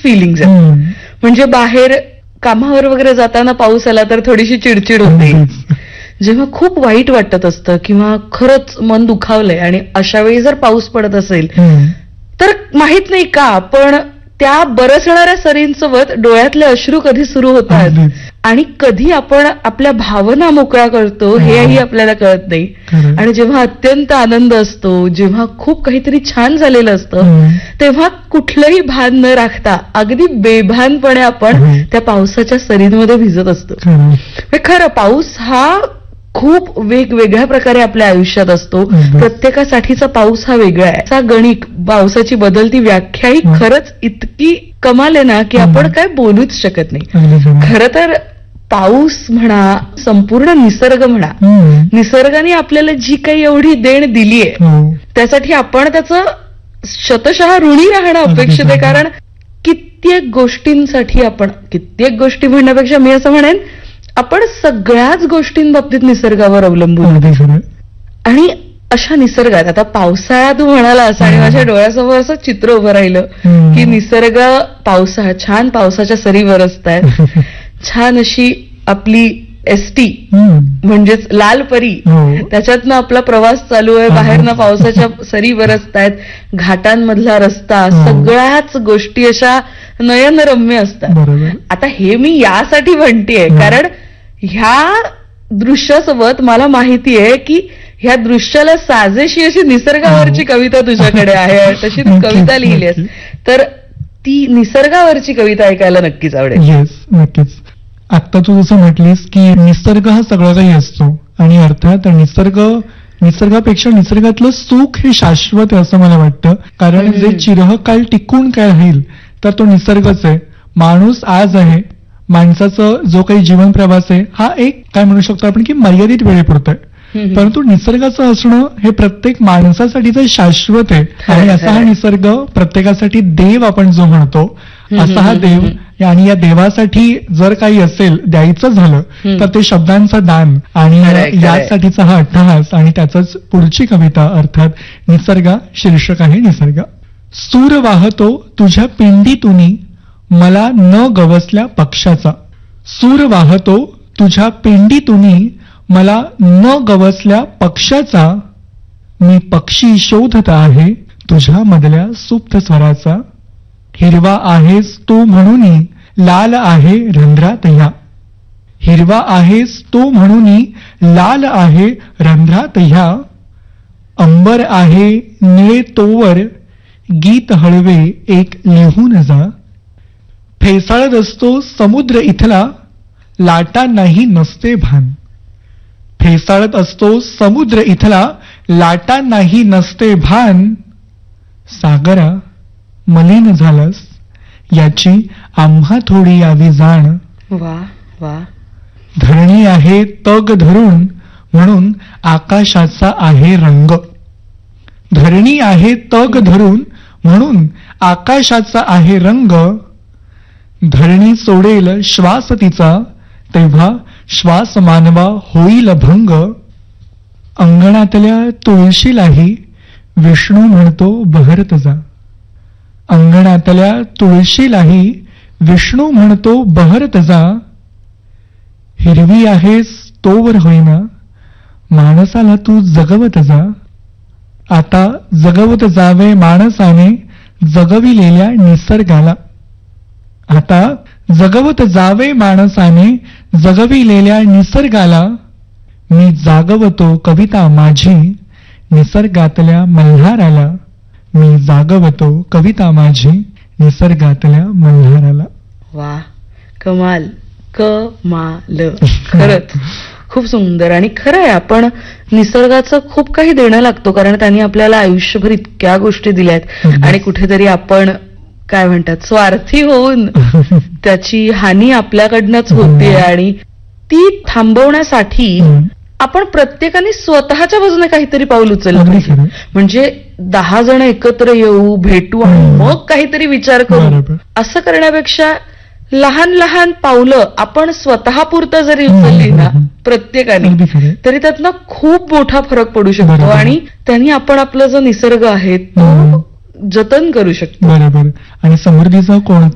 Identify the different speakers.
Speaker 1: Feelings आहेत. म्हणजे बाहेर कामावर वगैरे जाताना पाऊस आला तर थोडीशी चिडचिड होते. जेव्हा खूप वाईट वाटत असतं किंवा खरंच मन दुखावलंय आणि अशा वेळी जर पाऊस पडत असेल तर माहित नाही का पण त्या बरसणाऱ्या सरींसोबत डोळ्यातले अश्रू कधी सुरू होतात आणि कधी आपण आपल्या भावना मोकळा करतो हेही आपल्याला कळत नाही. आणि जेव्हा अत्यंत आनंद असतो, जेव्हा खूप काहीतरी छान झालेलं असतं, तेव्हा कुठलंही भान न राखता अगदी बेभानपणे आपण त्या पावसाच्या सरींमध्ये भिजत असतो. खरं पाऊस हा खूप वेगवेगळ्या प्रकारे आपल्या आयुष्यात असतो. प्रत्येकासाठीचा पाऊस हा वेगळा आहे. असा गणित पावसाची बदलती व्याख्या ही खरंच इतकी कमाल आहे ना की आपण काय बोलूच शकत नाही. खरं तर पाऊस म्हणा, संपूर्ण निसर्ग म्हणा, निसर्गाने आपल्याला जी काही एवढी देण दिली आहे त्यासाठी आपण त्याचं शतशः ऋणी राहणं अपेक्षित आहे. कारण कित्येक गोष्टींसाठी आपण, कित्येक गोष्टी म्हणण्यापेक्षा मी असं म्हणेन आपण सगळ्याच गोष्टींबाबतीत निसर्गावर अवलंबून. आणि अशा निसर्गात आता पावसाळा तू म्हणालास आणि माझ्या डोळ्यासमोर असं चित्र उभं राहिलं की निसर्ग पावसाळा, छान पावसाच्या सरी बरसतायत, छान अशी आपली एसटी म्हणजेच लाल परी त्याच्यातनं आपला प्रवास चालू आहे, बाहेरनं पावसाच्या सरी बरसतायत, घाटांमधला रस्ता, सगळ्याच गोष्टी अशा नयनरम्य असतात. आता हे मी यासाठी म्हणतेय कारण ह्या दृश्यासोबत मला माहिती आहे की ह्या दृश्याला साजेशी अशी निसर्गावरची कविता तुझ्याकडे आहे. तशी तू कविता लिहिलीस तर ती निसर्गावरची कविता ऐकायला नक्कीच आवडेल.
Speaker 2: येस, नक्कीच. आता तू जसं म्हटलीस की निसर्ग हा सगळं काही असतो आणि अर्थात निसर्गापेक्षा निसर्गातलं सुख हे शाश्वत आहे असं मला वाटतं. कारण जे चिरकाल टिकून काय राहील तर तो निसर्गच आहे. माणूस आज आहे, माणसाचं जो काही जीवन प्रवास आहे हा एक काय म्हणू शकतो आपण की मर्यादित वेळेपुरतं आहे. परंतु निसर्गाचं असणं हे प्रत्येक माणसासाठीच शाश्वत आहे. आणि असा हा निसर्ग प्रत्येकासाठी देव आपण जो म्हणतो असा हा देव. आणि या देवासाठी जर काही असेल द्यायचं झालं तर ते शब्दांचं दान आणि यासाठीचा हा अट्टहास आणि त्याच पुढची कविता अर्थात निसर्गा शीर्षक आहे निसर्ग. सूर वाहतो तुझ्या पिंडीतुनी मला न गवसल्या पक्षाचा. सूर वाहतो तुझ्या पिंडीतुनी मला न गवसल्या पक्षाचा. मी पक्षी शोधत आहे तुझ्या मधल्या सुप्त स्वराचा. हिरवा आहेस तू म्हणून लाल आहे रंध्रात ह्या. हिरवा आहेस तू म्हणून लाल आहे रंध्रात ह्या. अंबर आहे निळे तोवर गीत हळवे एक लिहून जा. फेसाळत असतो समुद्र इथला लाटा नाही नसते भान. फेसाळत असतो समुद्र इथला लाटा नाही नसते भान. सागरा मलिन झालंस याची आम्हा थोडी यावी जाण.
Speaker 1: वा वा.
Speaker 2: धरणी आहे तग धरून म्हणून आकाशाचा आहे रंग. धरणी आहे तग धरून म्हणून आकाशाचा आहे रंग. धरणी सोडेल श्वास तिचा तेव्हा श्वास मानवा होईल भंग. अंगणातल्या तुळशीलाही विष्णू म्हणतो बहरत जा. अंगणातल्या तुळशीलाही विष्णू म्हणतो बहरत जा. हिरवी आहेस तोवर होईना माणसाला तू जगवत जा. आता जगवत जावे माणसाने जगविलेल्या निसर्गाला. आता जगवत जावे माणसाने जगविलेल्या निसर्गाला. मी जागवतो कविता माझी निसर्गातल्या मल्हाराला. मी जागवतो कविता माझी निसर्गातल्या मल्हाराला.
Speaker 1: वा, कमाल कमाल. खरंच खूप सुंदर. आणि खरं आहे आपण निसर्गाचं खूप काही देणं लागतो कारण त्यांनी आपल्याला आयुष्यभर इतक्या गोष्टी दिल्यात आणि कुठेतरी आपण काय म्हणतात स्वार्थी होऊन त्याची हानी आपल्याकडनंच होते आणि ती थांबवण्यासाठी आपण प्रत्येकाने स्वतःच्या बाजूने काहीतरी पाऊल उचललं पाहिजे. म्हणजे 10 जण एकत्र येऊ, भेटू आणि मग काहीतरी विचार करू असं करण्यापेक्षा लहान लहान पावलं आपण स्वतःपुरतं जरी उचलली ना प्रत्येकाने तरी त्यातनं खूप मोठा फरक पडू शकतो आणि त्यांनी आपण आपला जो निसर्ग आहे तो जतन करू शकतो.
Speaker 2: बरोबर. आणि समृद्धीचा कोण